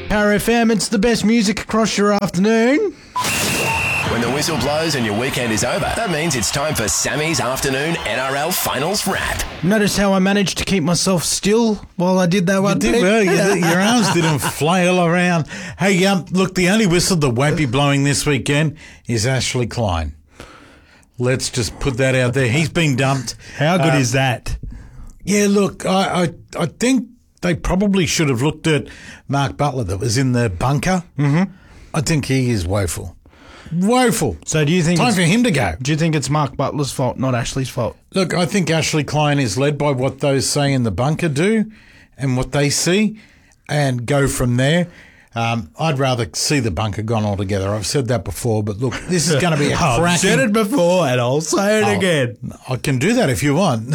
Power FM, it's the best music across your afternoon. When the whistle blows and your weekend is over, that means it's time for Sammy's afternoon NRL Finals Wrap. Notice how I managed to keep myself still while I did that one? You did well. Your arms didn't flail around. Hey, look, the only whistle that won't be blowing this weekend is Ashley Klein. Let's just put that out there. He's been dumped. How good is that? Yeah, look, I think they probably should have looked at Mark Butler that was in the bunker. Mm-hmm. I think he is woeful. Woeful. So do you think time for him to go? Do you think it's Mark Butler's fault, not Ashley's fault? Look, I think Ashley Klein is led by what those say in the bunker do and what they see and go from there. I'd rather see the bunker gone altogether. I've said that before, but look, this is going to be a cracking... I've said it before and I'll say it again. I can do that if you want.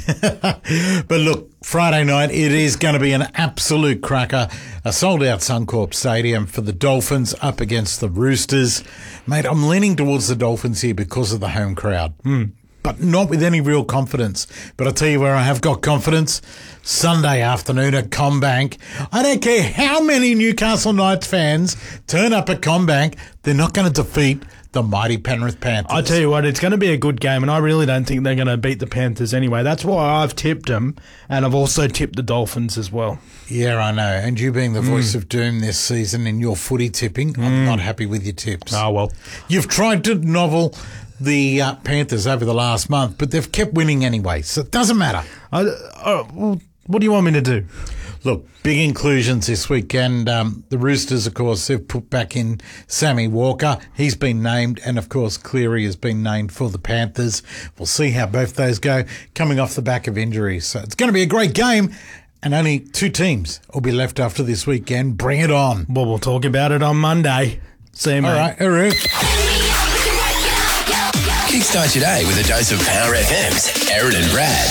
But look, Friday night, it is going to be an absolute cracker. A sold-out Suncorp Stadium for the Dolphins up against the Roosters. Mate, I'm leaning towards the Dolphins here because of the home crowd. But not with any real confidence. But I'll tell you where I have got confidence. Sunday afternoon at CommBank. I don't care how many Newcastle Knights fans turn up at CommBank, they're not going to defeat the mighty Penrith Panthers. I tell you what, it's going to be a good game, and I really don't think they're going to beat the Panthers anyway. That's why I've tipped them, and I've also tipped the Dolphins as well. Yeah, I know. And you being the voice of doom this season in your footy tipping, I'm not happy with your tips. Oh, well. You've tried to novel the Panthers over the last month, but they've kept winning anyway, so it doesn't matter. Well, what do you want me to do? Look, big inclusions this weekend. The Roosters, of course, have put back in Sammy Walker. He's been named, and, of course, Cleary has been named for the Panthers. We'll see how both those go coming off the back of injuries. So it's going to be a great game, and only two teams will be left after this weekend. Bring it on. Well, we'll talk about it on Monday. See you, mate. All right, Eru. Kickstart your day with a dose of Power FM's Aaron and Brad.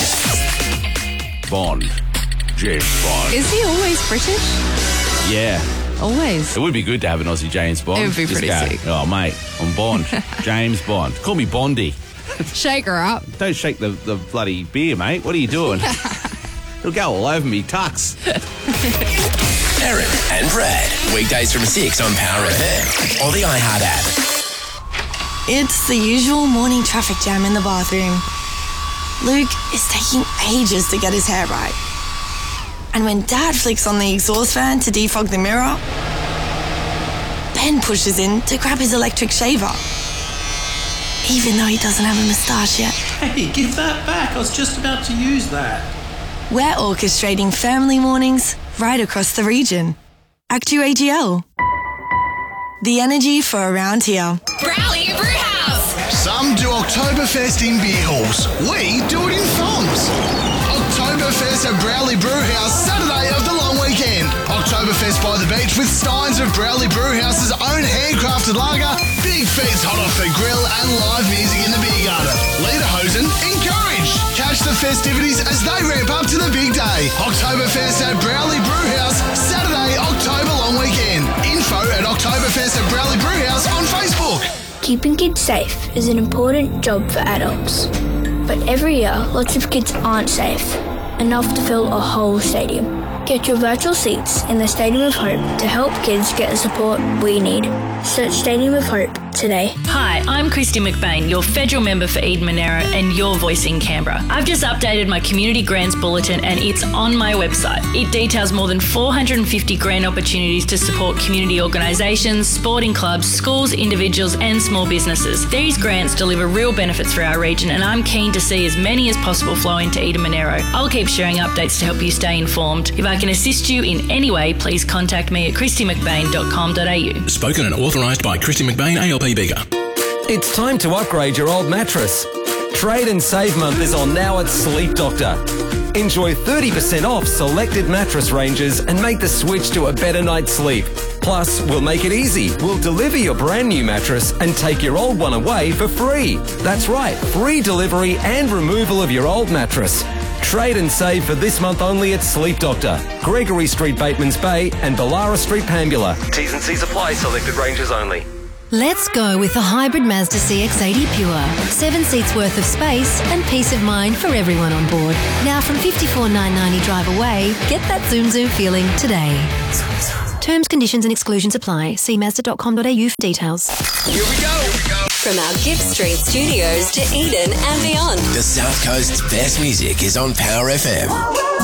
Bond. James Bond. Is he always British? Yeah. Always. It would be good to have an Aussie James Bond. It would be pretty sick. Oh, mate, I'm Bond. James Bond. Call me Bondy. Shake her up. Don't shake the bloody beer, mate. What are you doing? It'll go all over me, tux. Aaron and Brad. Weekdays from 6 on Power FM or the iHeart app. It's the usual morning traffic jam in the bathroom. Luke is taking ages to get his hair right. And when Dad flicks on the exhaust fan to defog the mirror, Ben pushes in to grab his electric shaver. Even though he doesn't have a moustache yet. Hey, give that back. I was just about to use that. We're orchestrating family mornings right across the region. ActuAGL. The energy for around here. Rally Brewhouse. Some do Oktoberfest in beer halls. We do it in Thoms. Oktoberfest at Browley Brewhouse, Saturday of the long weekend. Oktoberfest by the beach with steins of Browley Brewhouse's own handcrafted lager, big feats hot off the grill and live music in the beer garden. Lederhosen encourage. Catch the festivities as they ramp up to the big day. Oktoberfest at Browley Brewhouse, Saturday, October long weekend. Info at Oktoberfest at Browley Brewhouse on Facebook. Keeping kids safe is an important job for adults. But every year, lots of kids aren't safe enough to fill a whole stadium. Get your virtual seats in the Stadium of Hope to help kids get the support we need. Search Stadium of Hope today. Hi, I'm Christy McBain, your federal member for Eden Monaro and your voice in Canberra. I've just updated my Community Grants Bulletin and it's on my website. It details more than 450 grant opportunities to support community organisations, sporting clubs, schools, individuals and small businesses. These grants deliver real benefits for our region and I'm keen to see as many as possible flow into Eden Monaro. I'll keep sharing updates to help you stay informed. If I can assist you in any way, please contact me at christymcbain.com.au. Spoken and authorised by Christy McBain, ALP Bigger. It's time to upgrade your old mattress. Trade and Save Month is on now at Sleep Doctor. Enjoy 30% off selected mattress ranges and make the switch to a better night's sleep. Plus, we'll make it easy. We'll deliver your brand new mattress and take your old one away for free. That's right, free delivery and removal of your old mattress. Trade and save for this month only at Sleep Doctor, Gregory Street, Batemans Bay and Ballara Street, Pambula. T's and C's apply, selected ranges only. Let's go with the hybrid Mazda CX-80 Pure. 7 seats worth of space and peace of mind for everyone on board. Now from $54,990 drive away, get that Zoom Zoom feeling today. Terms, conditions and exclusions apply. See Mazda.com.au for details. Here we go. From our Gibbs Street studios to Eden and beyond. The South Coast's best music is on Power FM.